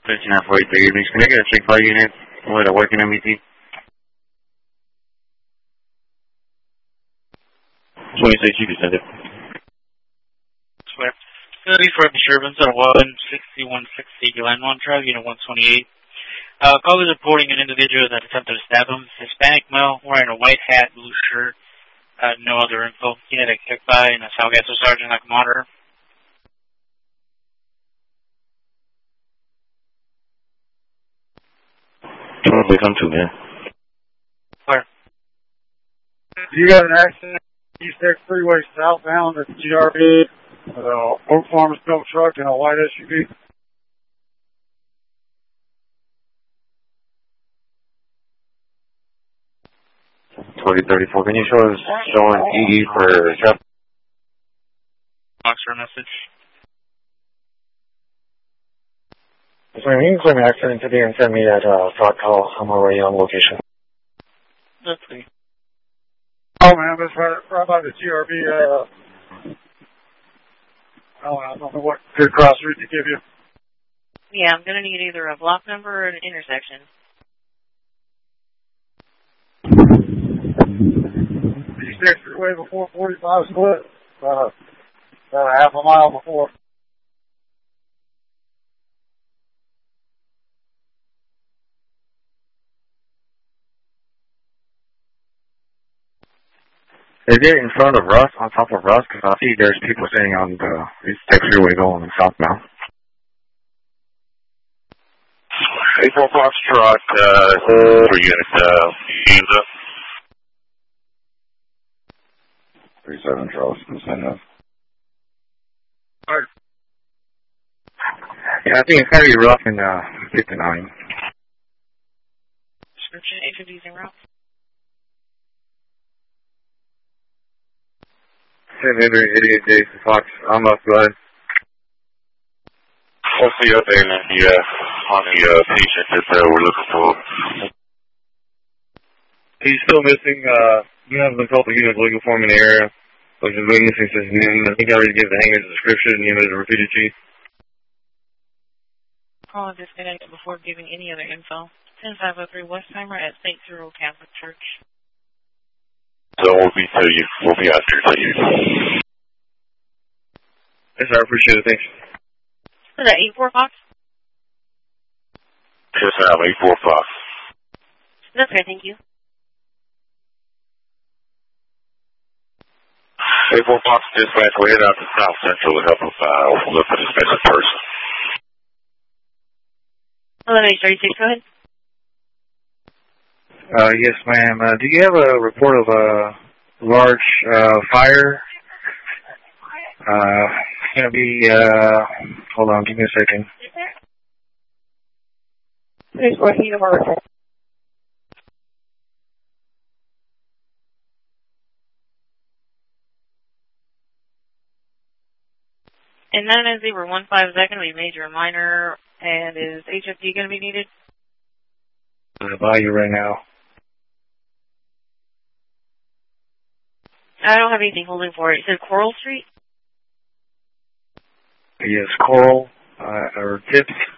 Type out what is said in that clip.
3943 evenings. Can I get a 6-5 unit with a working MBT? 26, you can send it. Swear. Facility for disturbance on 16160 Glen Montreux, Unit 128. Call is reporting an individual that attempted to stab him. Hispanic male, wearing a white hat, blue shirt. No other info. Unit at Kickby and a Salgasso Sergeant like monitor. Probably come to, man. Where? You got an accident East X Freeway southbound at GRB, Oak Farms dump truck and a white SUV. 4034, can you show us showing EE for traffic? Boxer message. So you can claim an accident today and send me that fraud call. I'm already on location. Let's see. Oh man, that's right by the GRB. I don't know what good cross route to give you. Yeah, I'm gonna need either a block number or an intersection. East X Freeway before 45 split. About a half a mile before. Is it in front of Russ, on top of Russ? Because I see there's people sitting on the East Tech Freeway going southbound. 84 Foxtrot, 3 units, hands up. 37 Charleston, send up. Yeah, I think it's gotta be rough in 59. Description, introducing route. 1088 days to Fox. I'm up, go ahead. What's the update on the patient that we're looking for? He's still missing. We have a couple units looking for him in the area. Which is missing since noon. I think I already gave the hangar's description and the repeated chief. Call disconnected before giving any other info. 10503 Westheimer at St. Cyril Catholic Church. So we'll be after you. Yes, sir, I appreciate it. Thanks. Was that 84 Fox? Yes, ma'am, 84 Fox. That's okay, thank you. 84 Fox dispatch, we'll head out to South Central to help us look for this missing person. 1136, go ahead. Yes, ma'am. Do you have a report of a large fire? It's going to be, hold on, give me a second. Please go ahead of our report. And 99015, is that going to be major or minor? And is HFD going to be needed? I'm going to buy you right now. I don't have anything holding for it. It says Coral Street? Yes, Coral, or Tips.